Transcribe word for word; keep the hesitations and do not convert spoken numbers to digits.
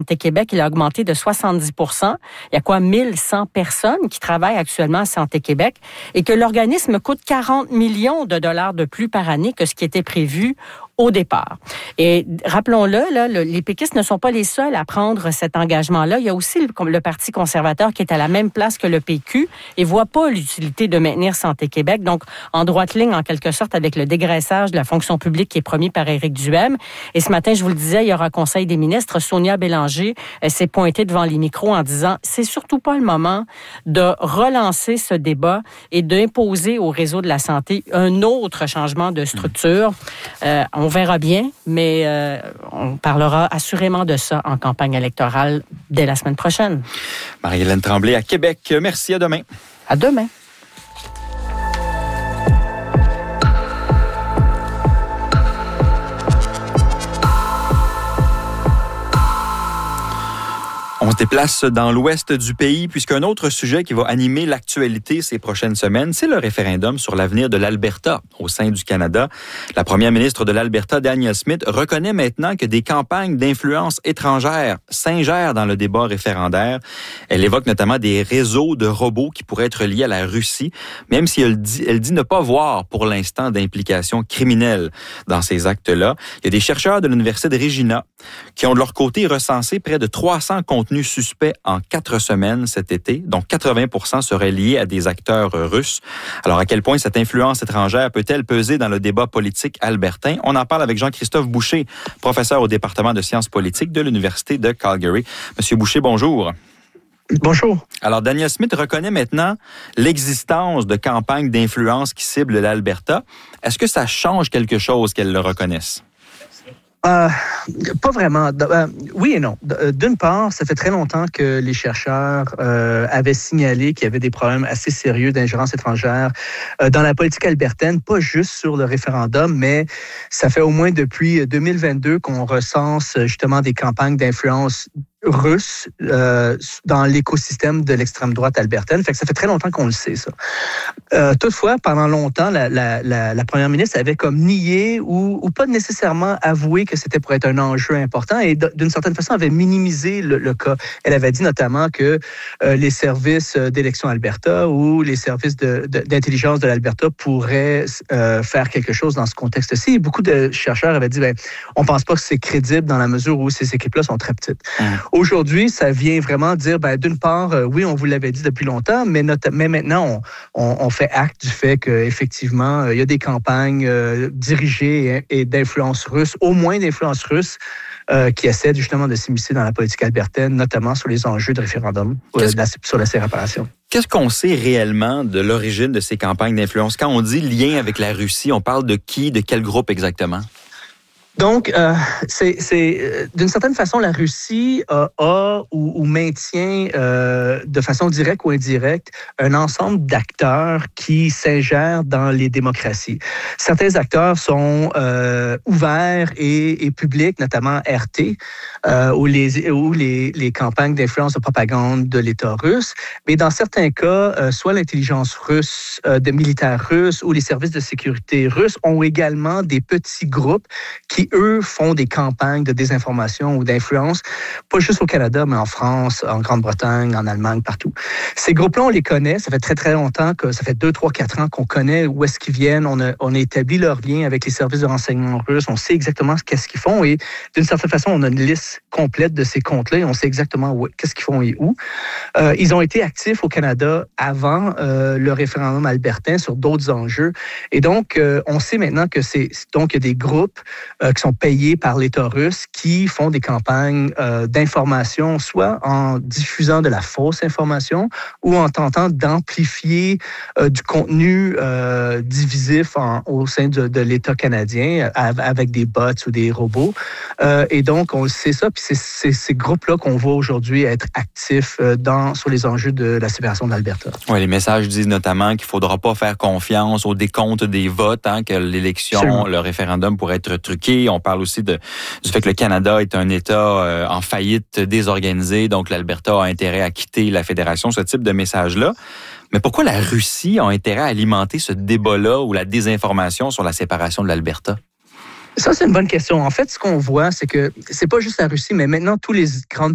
Santé Québec, il a augmenté de soixante-dix pour cent. Il y a quoi, mille cent personnes qui travaillent actuellement à Santé Québec et que l'organisme coûte quarante millions de dollars de plus par année que ce qui était prévu au départ. Et rappelons-le, là, le, les péquistes ne sont pas les seuls à prendre cet engagement-là. Il y a aussi le, le Parti conservateur qui est à la même place que le P Q et voit pas l'utilité de maintenir Santé Québec. Donc, en droite ligne, en quelque sorte, avec le dégraissage de la fonction publique qui est promis par Éric Duhaime. Et ce matin, je vous le disais, il y aura un Conseil des ministres. Sonia Bélanger euh, s'est pointée devant les micros en disant « C'est surtout pas le moment de relancer ce débat et d'imposer au réseau de la santé un autre changement de structure. Euh, » On verra bien, mais euh, on parlera assurément de ça en campagne électorale dès la semaine prochaine. Marie-Hélène Tremblay à Québec. Merci, à demain. À demain. On se déplace dans l'ouest du pays puisqu'un autre sujet qui va animer l'actualité ces prochaines semaines, c'est le référendum sur l'avenir de l'Alberta au sein du Canada. La première ministre de l'Alberta, Danielle Smith, reconnaît maintenant que des campagnes d'influence étrangère s'ingèrent dans le débat référendaire. Elle évoque notamment des réseaux de robots qui pourraient être liés à la Russie, même si elle dit, elle dit ne pas voir pour l'instant d'implication criminelle dans ces actes-là. Il y a des chercheurs de l'Université de Regina qui ont de leur côté recensé près de trois cents contenus suspects en quatre semaines cet été, dont quatre-vingts pour cent seraient liés à des acteurs russes. Alors, à quel point cette influence étrangère peut-elle peser dans le débat politique albertain? On en parle avec Jean-Christophe Boucher, professeur au département de sciences politiques de l'Université de Calgary. Monsieur Boucher, bonjour. Bonjour. Alors, Danielle Smith reconnaît maintenant l'existence de campagnes d'influence qui ciblent l'Alberta. Est-ce que ça change quelque chose qu'elle le reconnaisse? Euh, pas vraiment. Euh, oui et non. D'une part, ça fait très longtemps que les chercheurs euh, avaient signalé qu'il y avait des problèmes assez sérieux d'ingérence étrangère euh, dans la politique albertaine, pas juste sur le référendum, mais ça fait au moins depuis deux mille vingt-deux qu'on recense justement des campagnes d'influence russe euh, dans l'écosystème de l'extrême droite albertaine. Fait que ça fait très longtemps qu'on le sait, ça. Euh, toutefois, pendant longtemps, la, la, la, la première ministre avait comme nié ou, ou pas nécessairement avoué que c'était pour être un enjeu important et d'une certaine façon avait minimisé le, le cas. Elle avait dit notamment que euh, les services d'élection Alberta ou les services de, de, d'intelligence de l'Alberta pourraient euh, faire quelque chose dans ce contexte-ci. Et beaucoup de chercheurs avaient dit, ben, on pense pas que c'est crédible dans la mesure où ces équipes-là sont très petites. Mmh. Aujourd'hui, ça vient vraiment dire, ben, d'une part, euh, oui, on vous l'avait dit depuis longtemps, mais, not- mais maintenant, on, on, on fait acte du fait qu'effectivement, euh, il y a des campagnes euh, dirigées et, et d'influence russe, au moins d'influence russe, euh, qui essaient justement de s'immiscer dans la politique albertaine, notamment sur les enjeux de référendum, euh, la, sur la séparation. Qu'est-ce qu'on sait réellement de l'origine de ces campagnes d'influence? Quand on dit lien avec la Russie, on parle de qui, de quel groupe exactement? Donc, euh, c'est, c'est euh, d'une certaine façon, la Russie euh, a ou, ou maintient euh, de façon directe ou indirecte un ensemble d'acteurs qui s'ingèrent dans les démocraties. Certains acteurs sont euh, ouverts et, et publics, notamment R T, euh, ou, les, ou les, les campagnes d'influence de propagande de l'État russe. Mais dans certains cas, euh, soit l'intelligence russe, euh, de militaires russes ou les services de sécurité russes ont également des petits groupes qui eux, font des campagnes de désinformation ou d'influence, pas juste au Canada, mais en France, en Grande-Bretagne, en Allemagne, partout. Ces groupes-là, on les connaît. Ça fait très, très longtemps, que ça fait deux, trois, quatre ans qu'on connaît où est-ce qu'ils viennent. On a, on a établi leur lien avec les services de renseignement russes. On sait exactement qu'est-ce qu'ils font et d'une certaine façon, on a une liste complète de ces comptes-là et on sait exactement où, qu'est-ce qu'ils font et où. Euh, ils ont été actifs au Canada avant euh, le référendum albertain sur d'autres enjeux. Et donc, euh, on sait maintenant que c'est donc il y a des groupes euh, qui sont payés par l'État russe qui font des campagnes euh, d'information, soit en diffusant de la fausse information ou en tentant d'amplifier euh, du contenu euh, divisif en, au sein de, de l'État canadien avec des bots ou des robots. Euh, et donc, on sait ça, puis c'est, c'est ces groupes-là qu'on voit aujourd'hui être actifs euh, dans, sur les enjeux de la séparation de l'Alberta. Oui, les messages disent notamment qu'il ne faudra pas faire confiance au décompte des votes, hein, que l'élection, Absolument. Le référendum pourrait être truqué. On parle aussi de, du fait que le Canada est un État euh, en faillite désorganisé, donc l'Alberta a intérêt à quitter la Fédération, ce type de message-là. Mais pourquoi la Russie a intérêt à alimenter ce débat-là ou la désinformation sur la séparation de l'Alberta? Ça, c'est une bonne question. En fait, ce qu'on voit, c'est que c'est pas juste la Russie, mais maintenant, toutes les grandes